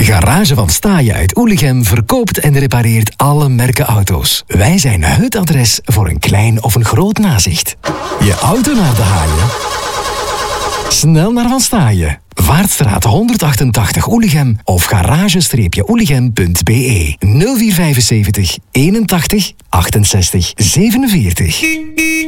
Garage van Staaien uit Oelichem verkoopt en repareert alle merken auto's. Wij zijn het adres voor een klein of een groot nazicht. Je auto naar de haaien? Snel naar Van Staaien. Vaartstraat 188 Oelichem of garage-oelichem.be 0475 81 68 47.